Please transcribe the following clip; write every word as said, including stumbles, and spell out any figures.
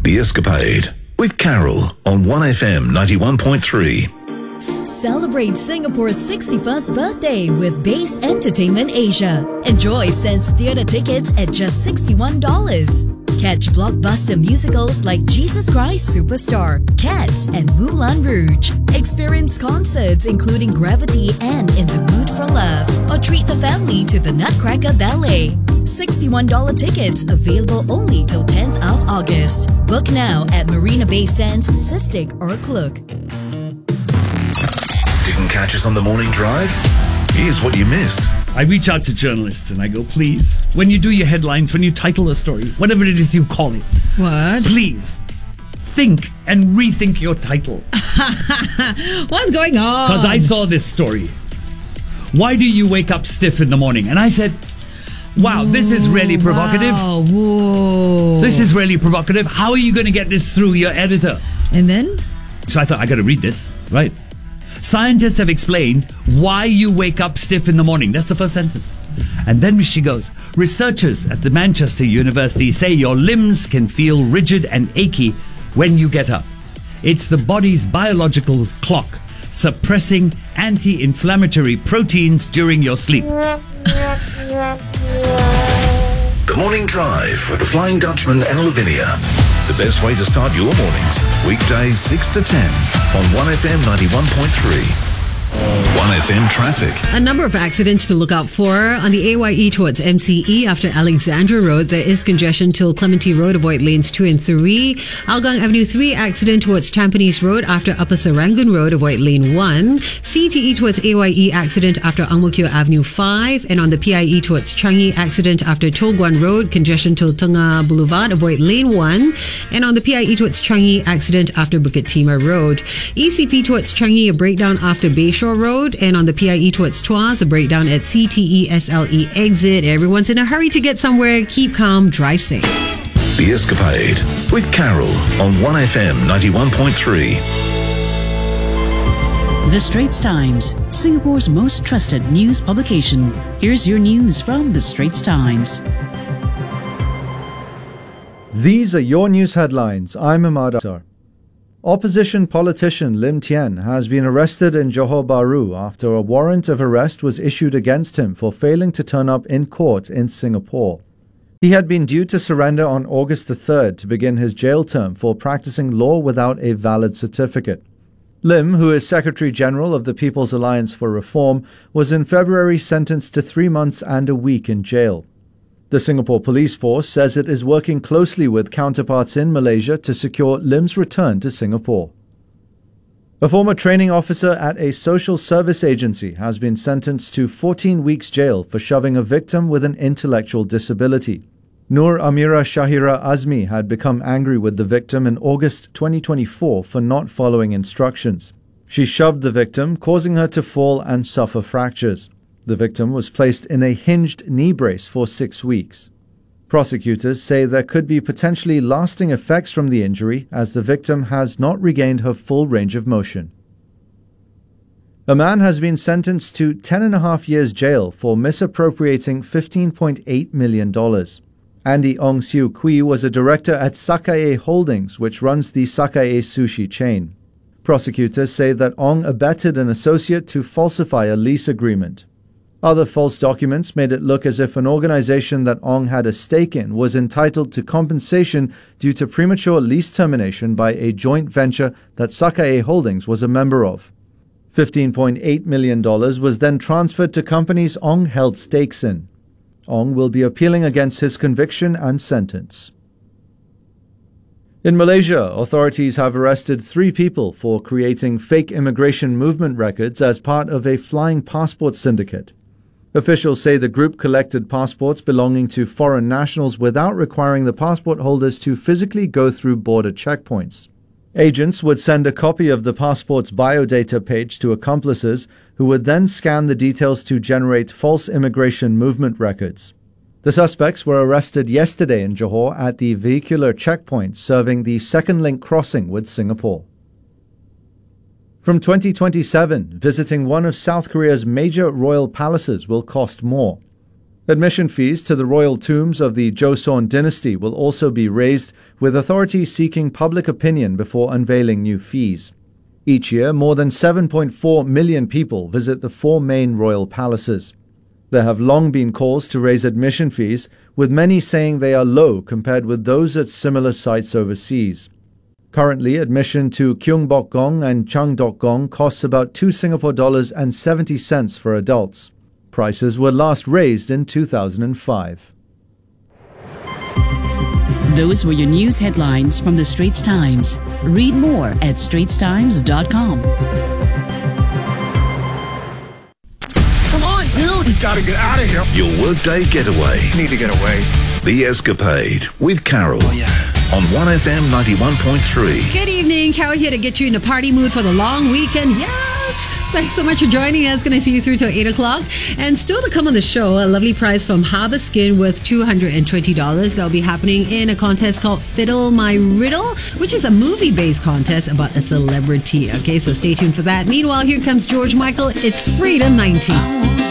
The Escapade with Carol on one F M ninety-one point three. Celebrate Singapore's sixty-first birthday with Base Entertainment Asia. Enjoy Sense Theatre tickets at just sixty-one dollars. Catch blockbuster musicals like Jesus Christ Superstar, Cats, and Moulin Rouge. Experience concerts including Gravity and In the Mood for Love. Or treat the family to the Nutcracker Ballet. sixty-one dollars tickets available only till tenth of August. Book now at Marina Bay Sands, Cystic or Klook. Didn't catch us on the morning drive? Here's what you missed. I reach out to journalists and I go, please, when you do your headlines, when you title a story, whatever it is you call it, What? please think and rethink your title. What's going on? Because I saw this story. Why do you wake up stiff in the morning? And I said, wow, this is really provocative. Wow. Whoa. This is really provocative. How are you going to get this through your editor? And then? So I thought, I got to read this, right? Scientists have explained why you wake up stiff in the morning. That's the first sentence. And then she goes, researchers at the Manchester University say your limbs can feel rigid and achy when you get up. It's the body's biological clock suppressing anti-inflammatory proteins during your sleep. The Morning Drive with the Flying Dutchman and Lavinia. The best way to start your mornings. Weekdays six to ten on one F M ninety-one point three. one F M traffic. A number of accidents to look out for. On the A Y E towards M C E after Alexandra Road, there is congestion till Clementi Road. Avoid lanes two and three. Hougang Avenue three accident towards Tampines Road after Upper Serangoon Road. Avoid lane one. C T E towards A Y E accident after Ang Mo Kio Avenue five. And on the P I E towards Changi accident after Toh Guan Road. Congestion till Tengah Boulevard. Avoid lane one. And on the P I E towards Changi accident after Bukit Timah Road. E C P towards Changi, a breakdown after Bayshore Road. And on the P I E towards Tuas, a breakdown at C T E S L E exit. Everyone's in a hurry to get somewhere. Keep calm, drive safe. The Escapade with Carol on one F M ninety-one point three. The Straits Times, Singapore's most trusted news publication. Here's your news from The Straits Times. These are your news headlines. I'm Ahmad Akhtar. Opposition politician Lim Tian has been arrested in Johor Bahru after a warrant of arrest was issued against him for failing to turn up in court in Singapore. He had been due to surrender on August the third to begin his jail term for practicing law without a valid certificate. Lim, who is Secretary General of the People's Alliance for Reform, was in February sentenced to three months and a week in jail. The Singapore Police Force says it is working closely with counterparts in Malaysia to secure Lim's return to Singapore. A former training officer at a social service agency has been sentenced to fourteen weeks jail for shoving a victim with an intellectual disability. Nur Amira Shahira Azmi had become angry with the victim in August twenty twenty-four for not following instructions. She shoved the victim, causing her to fall and suffer fractures. The victim was placed in a hinged knee brace for six weeks. Prosecutors say there could be potentially lasting effects from the injury as the victim has not regained her full range of motion. A man has been sentenced to ten and a half years jail for misappropriating fifteen point eight million dollars. Andy Ong Siu Kui was a director at Sakae Holdings, which runs the Sakae sushi chain. Prosecutors say that Ong abetted an associate to falsify a lease agreement. Other false documents made it look as if an organization that Ong had a stake in was entitled to compensation due to premature lease termination by a joint venture that Sakae Holdings was a member of. fifteen point eight million dollars was then transferred to companies Ong held stakes in. Ong will be appealing against his conviction and sentence. In Malaysia, authorities have arrested three people for creating fake immigration movement records as part of a flying passport syndicate. Officials say the group collected passports belonging to foreign nationals without requiring the passport holders to physically go through border checkpoints. Agents would send a copy of the passport's biodata page to accomplices, who would then scan the details to generate false immigration movement records. The suspects were arrested yesterday in Johor at the vehicular checkpoint serving the second link crossing with Singapore. From twenty twenty-seven, visiting one of South Korea's major royal palaces will cost more. Admission fees to the royal tombs of the Joseon dynasty will also be raised, with authorities seeking public opinion before unveiling new fees. Each year, more than seven point four million people visit the four main royal palaces. There have long been calls to raise admission fees, with many saying they are low compared with those at similar sites overseas. Currently, admission to Kyungbokgong and Changdeokgong costs about two Singapore dollars and seventy cents for adults. Prices were last raised in two thousand five. Those were your news headlines from the Straits Times. Read more at straits times dot com. Come on, dude! We gotta get out of here. Your workday getaway. Need to get away. The Escapade with Carol. Oh, yeah. On one F M ninety-one point three. Good evening. Carol here to get you in the party mood for the long weekend. Yes! Thanks so much for joining us. Going to see you through till eight o'clock. And still to come on the show, a lovely prize from Harbour Skin worth two hundred twenty dollars. That'll be happening in a contest called Fiddle My Riddle, which is a movie-based contest about a celebrity. Okay, so stay tuned for that. Meanwhile, here comes George Michael. It's Freedom ninety.